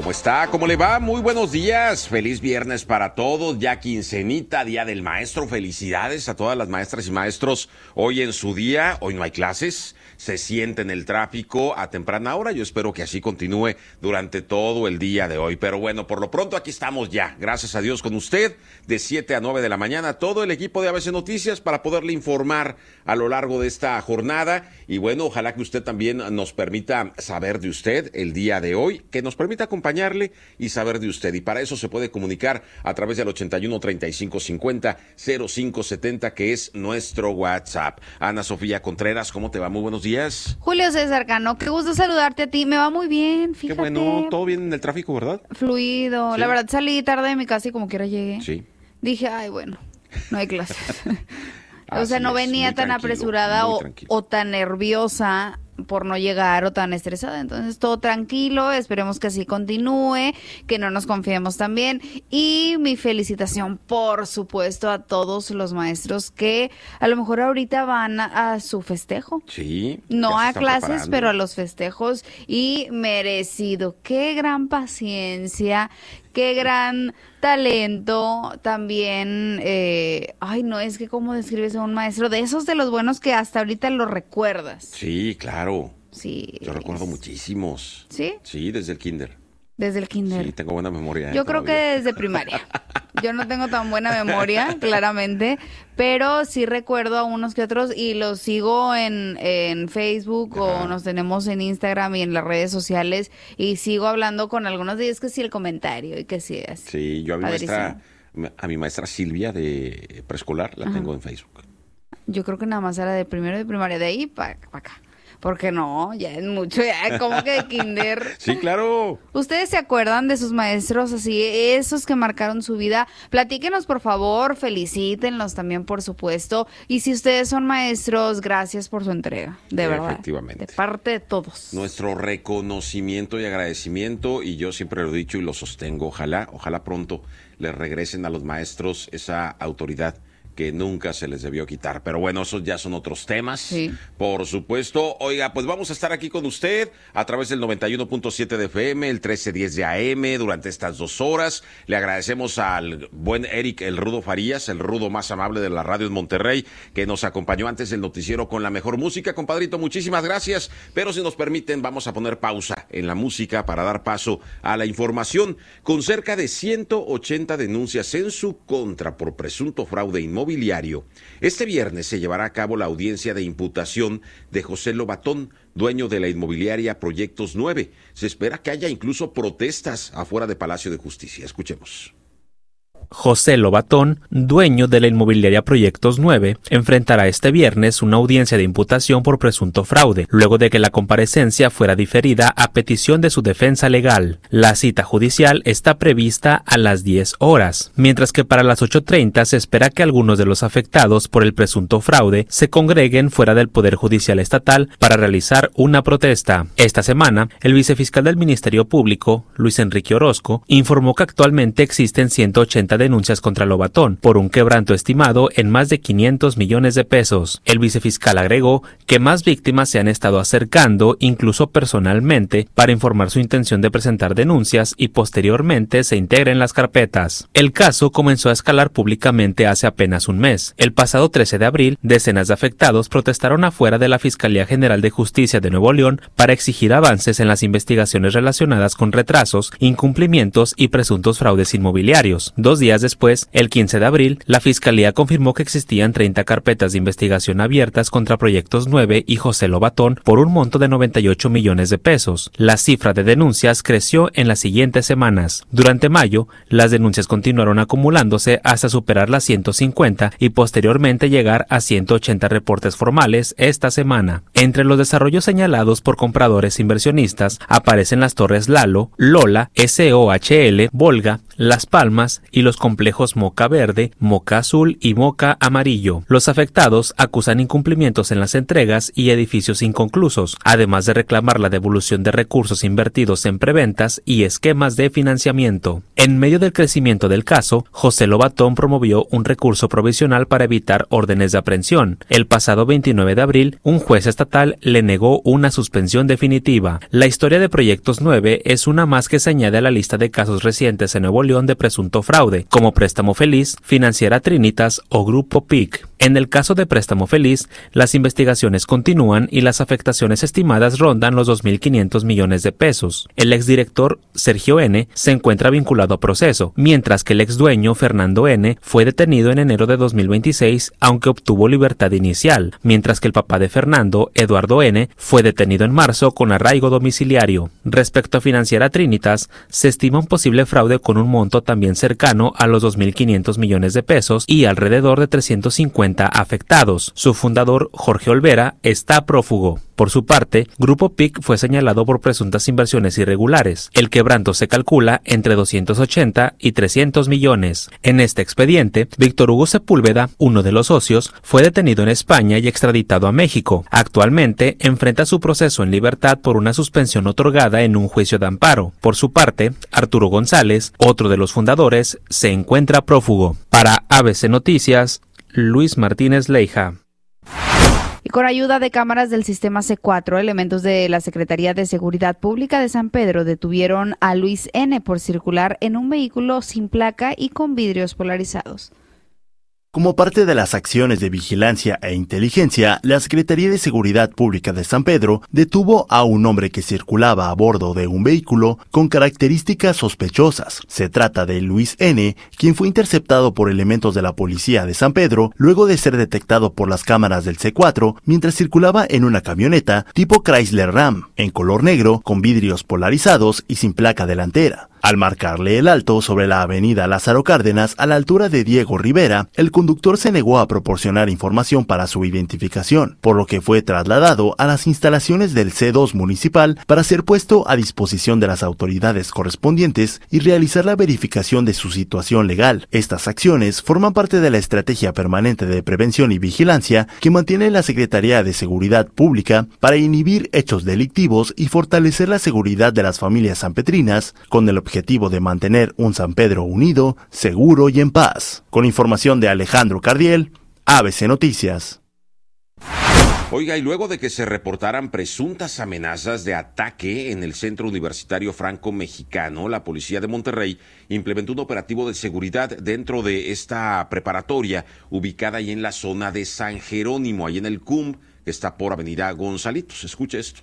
¿Cómo está? ¿Cómo le va? Muy buenos días. Feliz viernes para todos. Ya quincenita, Día del Maestro. Felicidades a todas las maestras y maestros hoy en su día. Hoy no hay clases. Se siente en el tráfico a temprana hora. Yo espero que así continúe durante todo el día de hoy. Pero bueno, por lo pronto aquí estamos ya. Gracias a Dios con usted. De 7 a 9 de la mañana. Todo el equipo de ABC Noticias para poderle informar a lo largo de esta jornada. Y bueno, ojalá que usted también nos permita saber de usted el día de hoy. Que nos permita acompañarle y saber de usted. Y para eso se puede comunicar a través del 81 35 50 05 70, que es nuestro WhatsApp. Ana Sofía Contreras, ¿cómo te va? Muy buenos días. Julio César Cano, qué gusto saludarte a ti. Me va muy bien, fíjate. Qué bueno, todo bien en el tráfico, ¿verdad? Fluido. Sí. La verdad salí tarde de mi casa y como quiera llegué. Sí. Dije, ay, bueno, no hay clases. O sea, no venía tan apresurada o tan nerviosa por no llegar o tan estresada. Entonces, todo tranquilo, esperemos que así continúe, que no nos confiemos también. Y mi felicitación, por supuesto, a todos los maestros que a lo mejor ahorita van a su festejo. Sí. No a clases, pero a los festejos. Y merecido. Qué gran paciencia, qué gran talento también. Ay, no, es que cómo describes a un maestro de esos de los buenos que hasta ahorita lo recuerdas. Sí, claro. Sí. Yo recuerdo muchísimos. ¿Sí? Sí, desde el kinder. Desde el kinder. Sí, tengo buena memoria. Yo creo que desde primaria. Yo no tengo tan buena memoria, claramente, pero sí recuerdo a unos que otros y los sigo en Facebook. Ajá. O nos tenemos en Instagram y en las redes sociales y sigo hablando con algunos de ellos, que sí el comentario y que sí es. Sí, yo a mi maestra Silvia de preescolar la tengo en Facebook. Yo creo que nada más era de primero de primaria, de ahí para acá. Porque no, ya es mucho, ya como que de kinder. Sí, claro. ¿Ustedes se acuerdan de sus maestros así, esos que marcaron su vida? Platíquenos, por favor, felicítenlos también, por supuesto. Y si ustedes son maestros, gracias por su entrega, de verdad. Efectivamente. De parte de todos. Nuestro reconocimiento y agradecimiento, y yo siempre lo he dicho y lo sostengo, ojalá pronto les regresen a los maestros esa autoridad que nunca se les debió quitar. Pero bueno, esos ya son otros temas. Sí. Por supuesto. Oiga, pues vamos a estar aquí con usted a través del 91.7 de FM, el 1310 de AM, durante estas 2 horas. Le agradecemos al buen Eric, el Rudo Farías, el Rudo más amable de la radio en Monterrey, que nos acompañó antes del noticiero con la mejor música. Compadrito, muchísimas gracias. Pero si nos permiten, vamos a poner pausa en la música para dar paso a la información. Con cerca de 180 denuncias en su contra por presunto fraude inmobiliario, este viernes se llevará a cabo la audiencia de imputación de José Lobatón, dueño de la inmobiliaria Proyectos 9. Se espera que haya incluso protestas afuera de Palacio de Justicia. Escuchemos. José Lobatón, dueño de la inmobiliaria Proyectos 9, enfrentará este viernes una audiencia de imputación por presunto fraude, luego de que la comparecencia fuera diferida a petición de su defensa legal. La cita judicial está prevista a las 10 horas, mientras que para las 8:30 se espera que algunos de los afectados por el presunto fraude se congreguen fuera del Poder Judicial Estatal para realizar una protesta. Esta semana, el vicefiscal del Ministerio Público, Luis Enrique Orozco, informó que actualmente existen 180 denuncias contra Lobatón por un quebranto estimado en más de 500 millones de pesos. El vicefiscal agregó que más víctimas se han estado acercando, incluso personalmente, para informar su intención de presentar denuncias y posteriormente se integren las carpetas. El caso comenzó a escalar públicamente hace apenas un mes. El pasado 13 de abril, decenas de afectados protestaron afuera de la Fiscalía General de Justicia de Nuevo León para exigir avances en las investigaciones relacionadas con retrasos, incumplimientos y presuntos fraudes inmobiliarios. 2 días después, el 15 de abril, la Fiscalía confirmó que existían 30 carpetas de investigación abiertas contra Proyectos 9 y José Lobatón por un monto de 98 millones de pesos. La cifra de denuncias creció en las siguientes semanas. Durante mayo, las denuncias continuaron acumulándose hasta superar las 150 y posteriormente llegar a 180 reportes formales esta semana. Entre los desarrollos señalados por compradores inversionistas aparecen las torres Lalo, Lola, SOHL, Volga, Las Palmas y los complejos Moca Verde, Moca Azul y Moca Amarillo. Los afectados acusan incumplimientos en las entregas y edificios inconclusos, además de reclamar la devolución de recursos invertidos en preventas y esquemas de financiamiento. En medio del crecimiento del caso, José Lobatón promovió un recurso provisional para evitar órdenes de aprehensión. El pasado 29 de abril, un juez estatal le negó una suspensión definitiva. La historia de Proyectos 9 es una más que se añade a la lista de casos recientes en Nuevo León de presunto fraude, como Préstamo Feliz, Financiera Trinitas o Grupo PIC. En el caso de Préstamo Feliz, las investigaciones continúan y las afectaciones estimadas rondan los 2.500 millones de pesos. El exdirector Sergio N. se encuentra vinculado a proceso, mientras que el exdueño Fernando N. fue detenido en enero de 2026, aunque obtuvo libertad inicial, mientras que el papá de Fernando, Eduardo N., fue detenido en marzo con arraigo domiciliario. Respecto a Financiera Trinitas, se estima un posible fraude con un monto también cercano a los 2.500 millones de pesos y alrededor de 350 afectados. Su fundador, Jorge Olvera, está prófugo. Por su parte, Grupo PIC fue señalado por presuntas inversiones irregulares. El quebranto se calcula entre 280 y 300 millones. En este expediente, Víctor Hugo Sepúlveda, uno de los socios, fue detenido en España y extraditado a México. Actualmente, enfrenta su proceso en libertad por una suspensión otorgada en un juicio de amparo. Por su parte, Arturo González, otro de los fundadores, se encuentra prófugo. Para ABC Noticias, Luis Martínez Leija. Y con ayuda de cámaras del sistema C4, elementos de la Secretaría de Seguridad Pública de San Pedro detuvieron a Luis N. por circular en un vehículo sin placa y con vidrios polarizados. Como parte de las acciones de vigilancia e inteligencia, la Secretaría de Seguridad Pública de San Pedro detuvo a un hombre que circulaba a bordo de un vehículo con características sospechosas. Se trata de Luis N., quien fue interceptado por elementos de la Policía de San Pedro luego de ser detectado por las cámaras del C4 mientras circulaba en una camioneta tipo Chrysler Ram, en color negro, con vidrios polarizados y sin placa delantera. Al marcarle el alto sobre la avenida Lázaro Cárdenas a la altura de Diego Rivera, el conductor se negó a proporcionar información para su identificación, por lo que fue trasladado a las instalaciones del C2 municipal para ser puesto a disposición de las autoridades correspondientes y realizar la verificación de su situación legal. Estas acciones forman parte de la estrategia permanente de prevención y vigilancia que mantiene la Secretaría de Seguridad Pública para inhibir hechos delictivos y fortalecer la seguridad de las familias sanpetrinas, con el objetivo de mantener un San Pedro unido, seguro y en paz. Con información de Alejandro Cardiel, ABC Noticias. Oiga, y luego de que se reportaran presuntas amenazas de ataque en el Centro Universitario Franco-Mexicano, la Policía de Monterrey implementó un operativo de seguridad dentro de esta preparatoria ubicada ahí en la zona de San Jerónimo, ahí en el CUM, que está por Avenida Gonzalitos. Escuche esto.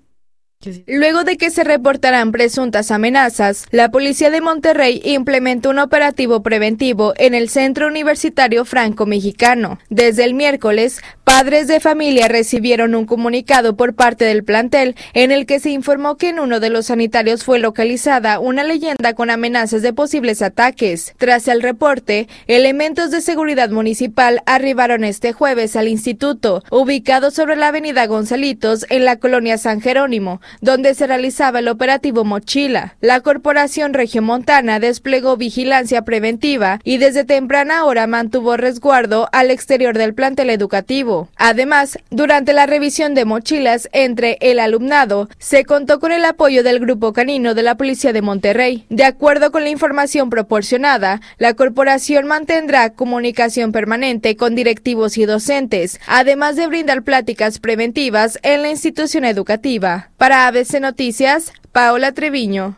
Luego de que se reportaran presuntas amenazas, la Policía de Monterrey implementó un operativo preventivo en el Centro Universitario Franco-Mexicano. Desde el miércoles, padres de familia recibieron un comunicado por parte del plantel en el que se informó que en uno de los sanitarios fue localizada una leyenda con amenazas de posibles ataques. Tras el reporte, elementos de seguridad municipal arribaron este jueves al instituto, ubicado sobre la avenida Gonzalitos en la colonia San Jerónimo, donde se realizaba el operativo Mochila. La Corporación Regiomontana desplegó vigilancia preventiva y desde temprana hora mantuvo resguardo al exterior del plantel educativo. Además, durante la revisión de mochilas entre el alumnado, se contó con el apoyo del Grupo Canino de la Policía de Monterrey. De acuerdo con la información proporcionada, la corporación mantendrá comunicación permanente con directivos y docentes, además de brindar pláticas preventivas en la institución educativa. Para ABC Noticias, Paola Treviño.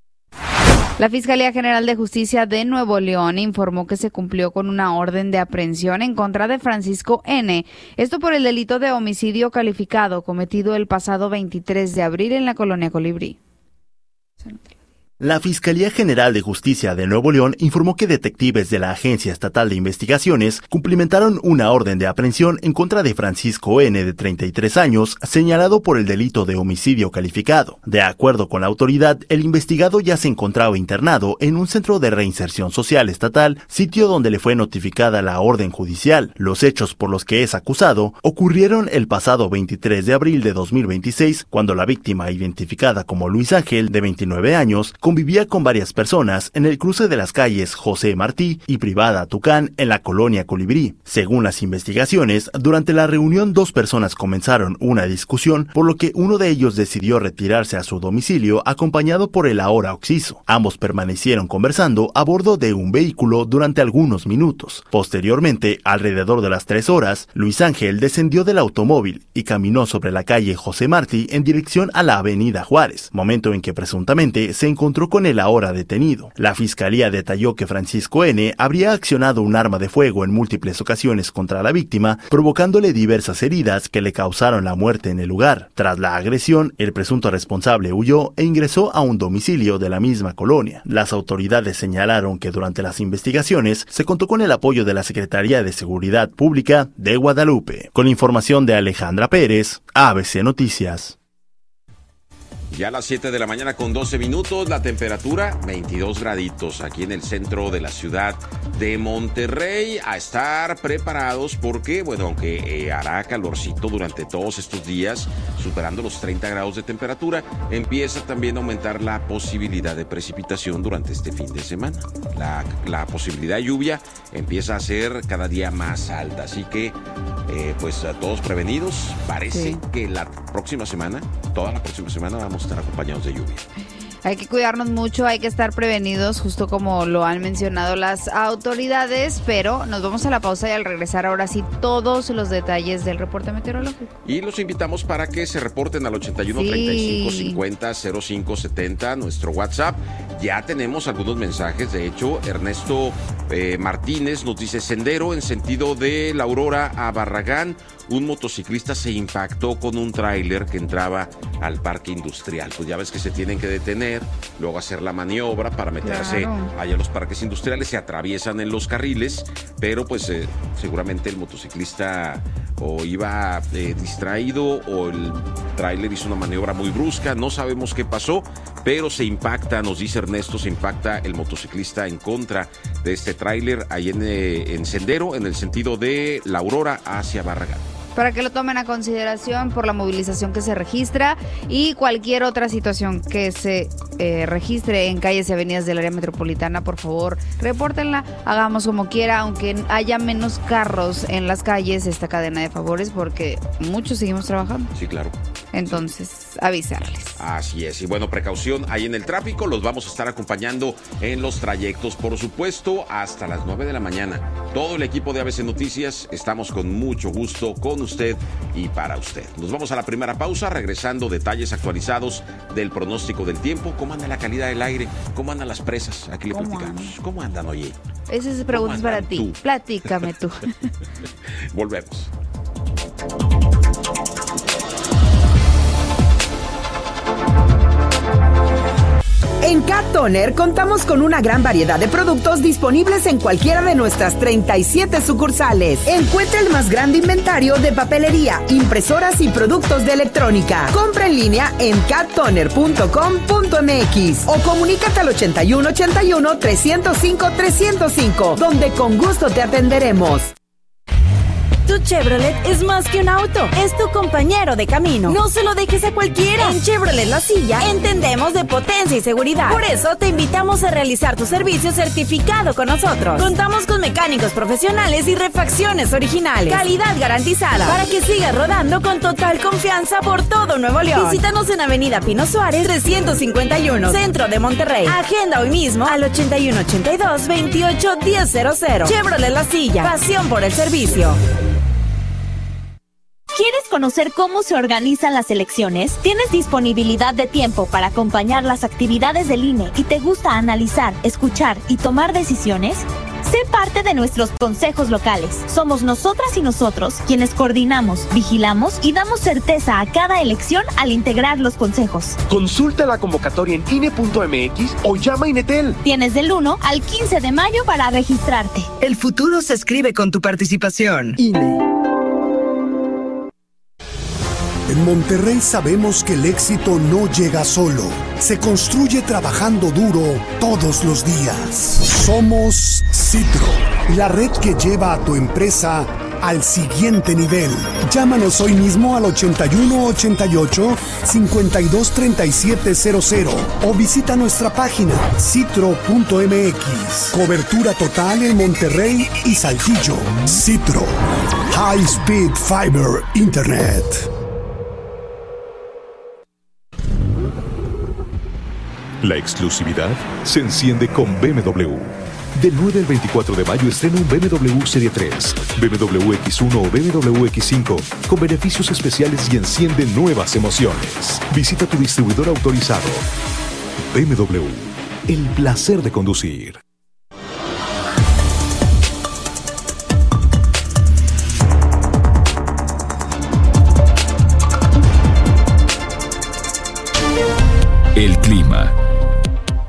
La Fiscalía General de Justicia de Nuevo León informó que se cumplió con una orden de aprehensión en contra de Francisco N., esto por el delito de homicidio calificado cometido el pasado 23 de abril en la colonia Colibrí. La Fiscalía General de Justicia de Nuevo León informó que detectives de la Agencia Estatal de Investigaciones cumplimentaron una orden de aprehensión en contra de Francisco N., de 33 años, señalado por el delito de homicidio calificado. De acuerdo con la autoridad, el investigado ya se encontraba internado en un centro de reinserción social estatal, sitio donde le fue notificada la orden judicial. Los hechos por los que es acusado ocurrieron el pasado 23 de abril de 2026, cuando la víctima, identificada como Luis Ángel, de 29 años, convivía con varias personas en el cruce de las calles José Martí y Privada Tucán en la colonia Colibrí. Según las investigaciones, durante la reunión 2 personas comenzaron una discusión, por lo que uno de ellos decidió retirarse a su domicilio acompañado por el ahora occiso. Ambos permanecieron conversando a bordo de un vehículo durante algunos minutos. Posteriormente, alrededor de las 3 horas, Luis Ángel descendió del automóvil y caminó sobre la calle José Martí en dirección a la avenida Juárez, momento en que presuntamente se encontró con el ahora detenido. La fiscalía detalló que Francisco N. habría accionado un arma de fuego en múltiples ocasiones contra la víctima, provocándole diversas heridas que le causaron la muerte en el lugar. Tras la agresión, el presunto responsable huyó e ingresó a un domicilio de la misma colonia. Las autoridades señalaron que durante las investigaciones se contó con el apoyo de la Secretaría de Seguridad Pública de Guadalupe. Con información de Alejandra Pérez, ABC Noticias. Ya a las 7 de la mañana con 12 minutos, la temperatura 22 graditos aquí en el centro de la ciudad de Monterrey. A estar preparados porque, bueno, aunque hará calorcito durante todos estos días, superando los 30 grados de temperatura, empieza también a aumentar la posibilidad de precipitación durante este fin de semana. La posibilidad de lluvia empieza a ser cada día más alta, así que pues a todos prevenidos. Parece que la próxima semana, toda la próxima semana vamos a estar acompañados de lluvia. Hay que cuidarnos mucho, hay que estar prevenidos, justo como lo han mencionado las autoridades, pero nos vamos a la pausa y al regresar ahora sí todos los detalles del reporte meteorológico. Y los invitamos para que se reporten al 81 35 50 05 70, nuestro WhatsApp. Ya tenemos algunos mensajes, de hecho, Ernesto Martínez nos dice: Sendero en sentido de La Aurora a Barragán, un motociclista se impactó con un tráiler que entraba al parque industrial. Pues ya ves que se tienen que detener, luego hacer la maniobra para meterse allá a los parques industriales, se atraviesan en los carriles, pero pues seguramente el motociclista o iba distraído o el tráiler hizo una maniobra muy brusca, no sabemos qué pasó, pero se impacta, nos dice Ernesto, se impacta el motociclista en contra de este tráiler ahí en Sendero, en el sentido de La Aurora hacia Barragán. Para que lo tomen a consideración por la movilización que se registra y cualquier otra situación que se registre en calles y avenidas del área metropolitana, por favor, repórtenla, hagamos como quiera, aunque haya menos carros en las calles, esta cadena de favores, porque muchos seguimos trabajando. Sí, claro. Entonces, avisarles. Así es, y bueno, precaución ahí en el tráfico, los vamos a estar acompañando en los trayectos, por supuesto, hasta las 9 de la mañana. Todo el equipo de ABC Noticias, estamos con mucho gusto con usted y para usted. Nos vamos a la primera pausa, regresando detalles actualizados del pronóstico del tiempo, cómo anda la calidad del aire, cómo andan las presas, aquí le platicamos. ¿Cómo andan, oye? Esas preguntas para ti, platícame tú. Volvemos. En Cat Toner contamos con una gran variedad de productos disponibles en cualquiera de nuestras 37 sucursales. Encuentra el más grande inventario de papelería, impresoras y productos de electrónica. Compra en línea en cattoner.com.mx o comunícate al 8181 305 305, donde con gusto te atenderemos. Tu Chevrolet es más que un auto, es tu compañero de camino. No se lo dejes a cualquiera. En Chevrolet La Silla entendemos de potencia y seguridad. Por eso te invitamos a realizar tu servicio certificado con nosotros. Contamos con mecánicos profesionales y refacciones originales. Calidad garantizada para que sigas rodando con total confianza por todo Nuevo León. Visítanos en Avenida Pino Suárez 351, Centro de Monterrey. Agenda hoy mismo al 8182-281000. Chevrolet La Silla, pasión por el servicio. ¿Quieres conocer cómo se organizan las elecciones? ¿Tienes disponibilidad de tiempo para acompañar las actividades del INE y te gusta analizar, escuchar y tomar decisiones? Sé parte de nuestros consejos locales. Somos nosotras y nosotros quienes coordinamos, vigilamos y damos certeza a cada elección al integrar los consejos. Consulta la convocatoria en INE.mx o llama a Inetel. Tienes del 1 al 15 de mayo para registrarte. El futuro se escribe con tu participación. INE. En Monterrey sabemos que el éxito no llega solo, se construye trabajando duro todos los días. Somos Citro, la red que lleva a tu empresa al siguiente nivel. Llámanos hoy mismo al 8188-523700 o visita nuestra página citro.mx. Cobertura total en Monterrey y Saltillo. Citro. High Speed Fiber Internet. La exclusividad se enciende con BMW. Del 9 al 24 de mayo estrena un BMW Serie 3, BMW X1 o BMW X5 con beneficios especiales y enciende nuevas emociones. Visita tu distribuidor autorizado. BMW, el placer de conducir. El clima